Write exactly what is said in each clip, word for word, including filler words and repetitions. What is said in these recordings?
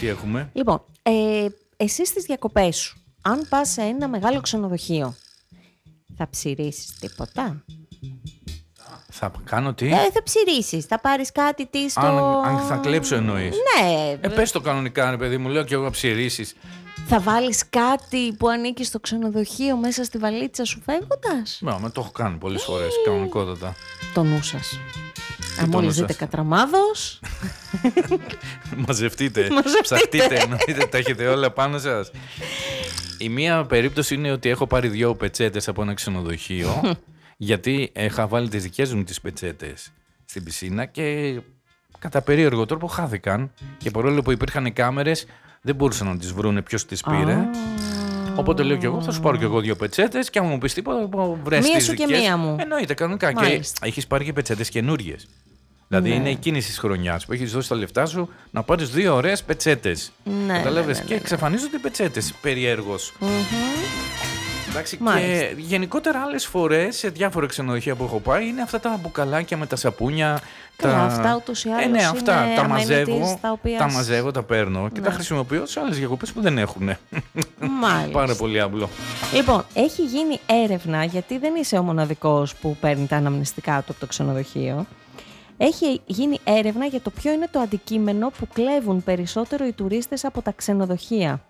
Τι έχουμε? Λοιπόν, ε, εσύ στις διακοπές σου, αν πας σε ένα μεγάλο ξενοδοχείο, θα ψηρίσεις τίποτα? Θα κάνω τι? Ε, θα ψηρίσεις, θα πάρεις κάτι τι στο... Αν, αν θα κλέψω εννοείς? Ναι. Ε, πες το κανονικά, ρε παιδί μου, λέω και εγώ να ψηρίσεις. Θα βάλεις κάτι που ανήκει στο ξενοδοχείο μέσα στη βαλίτσα σου φεύγοντας? Ναι, με το έχω κάνει πολλές φορές, κανονικότατα. Το νου σας. Αν το νου μόλις σας? δείτε κατραμάδος... Μαζευτείτε, Μαζευτείτε. ψαχτείτε, εννοείται, τα έχετε όλα πάνω σας. Η μία περίπτωση είναι ότι έχω πάρει δυο πετσέτες από ένα ξενοδοχείο, γιατί είχα βάλει τις δικές μου τις πετσέτες στην πισίνα και κατά περίεργο τρόπο χάθηκαν και παρόλο που υπήρχαν κάμερες δεν μπορούσαν να τις βρούνε ποιος τις πήρε. Οπότε λέω και εγώ θα σου πάρω και εγώ δύο πετσέτες και αν μου πεις τίποτα βρες Μία τις σου και δικές. μία μου. Εννοείται κανονικά. Μάλιστα. Και έχεις πάρει και πετσέτες καινούριες. Δηλαδή Ναι. είναι εκείνης της χρονιάς που έχεις δώσει τα λεφτά σου να πάρεις δύο ωραίες πετσέτες. Ναι, Καταλάβες? ναι, ναι, Και ναι. εξαφανίζονται οι πετσέτες περιέργως. Εντάξει, και Μάλιστα. γενικότερα άλλες φορές σε διάφορα ξενοδοχεία που έχω πάει είναι αυτά τα μπουκαλάκια με τα σαπούνια. Καλά, τα... αυτά ούτως ή άλλως ε, ναι, αυτά είναι τα amenities μαζεύω, τα οποία- τα μαζεύω, τα παίρνω και Ναι. τα χρησιμοποιώ σε άλλες διακοπές που δεν έχουν. Μάλιστα. Πάρα πολύ απλό. Λοιπόν, έχει γίνει έρευνα, γιατί δεν είσαι ο μοναδικός που παίρνει τα αναμνηστικά του από το ξενοδοχείο. Έχει γίνει έρευνα για το ποιο είναι το αντικείμενο που κλέβουν περισσότερο οι τουρίστες από τα ξενοδοχεία.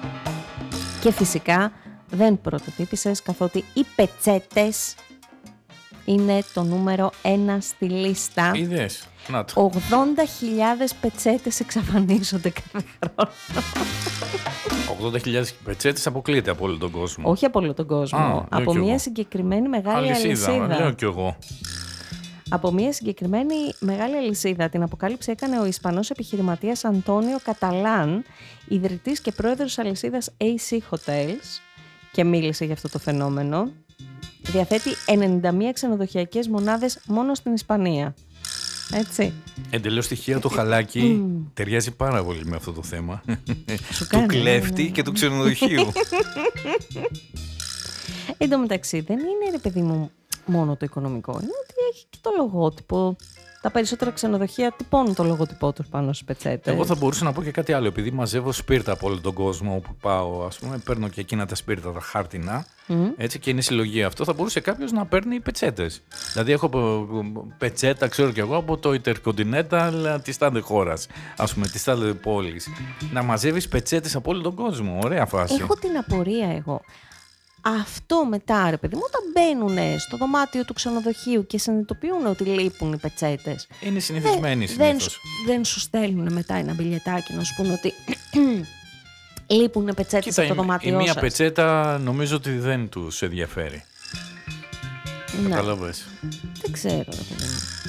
Και φυσικά δεν πρωτοτύπησες, καθότι οι πετσέτες είναι το νούμερο ένα στη λίστα. Είδες. Να το. ογδόντα χιλιάδες πετσέτες εξαφανίζονται κάθε χρόνο. ογδόντα χιλιάδες πετσέτες αποκλείεται από όλο τον κόσμο. Όχι από όλο τον κόσμο. Α, λέω από κι μια εγώ. συγκεκριμένη μεγάλη Αλυσίδα, αλυσίδα. λέω κι εγώ. Από μια συγκεκριμένη μεγάλη αλυσίδα. Την αποκάλυψη έκανε ο Ισπανός επιχειρηματίας Αντώνιο Καταλάν, ιδρυτής και πρόεδρος αλυσίδας έι σι Hotels, και μίλησε για αυτό το φαινόμενο. Διαθέτει ενενήντα μία ξενοδοχειακές μονάδες μόνο στην Ισπανία. Έτσι. Εντελώς στοιχεία το χαλάκι ταιριάζει πάρα πολύ με αυτό το θέμα. Του κλέφτη ναι, ναι. και του ξενοδοχείου. Εν τω μεταξύ, δεν είναι, ρε παιδί μου, μόνο το οικονομικό. Είναι ότι έχει και το λογότυπο. Τα περισσότερα ξενοδοχεία τυπώνουν το λογότυπό τους πάνω στις πετσέτες. Εγώ θα μπορούσα να πω και κάτι άλλο. Επειδή μαζεύω σπίρτα από όλο τον κόσμο όπου πάω, ας πούμε, παίρνω και εκείνα τα σπίρτα, τα χάρτινα. Mm. Έτσι, και είναι συλλογή αυτό. Θα μπορούσε κάποιος να παίρνει πετσέτες. Δηλαδή, έχω πετσέτα, ξέρω κι εγώ, από το Intercontinental της τάδε χώρας, ας πούμε, της τάδε πόλης. Να μαζεύεις πετσέτες από όλο τον κόσμο. Ωραία φάση. Έχω την απορία εγώ. Αυτό μετά, ρε παιδί μου, όταν μπαίνουν στο δωμάτιο του ξενοδοχείου και συνειδητοποιούν ότι λείπουν οι πετσέτες, Είναι συνηθισμένοι δεν, δεν, συνήθως. σου- δεν σου στέλνουν μετά ένα μπιλιετάκι να σου πούν ότι λείπουν πετσέτες Κοίτα, από το η, η δωμάτιό μία σας. πετσέτα νομίζω ότι δεν τους ενδιαφέρει. Ναι. Κατάλαβες. Δεν ξέρω, ρε παιδί μου.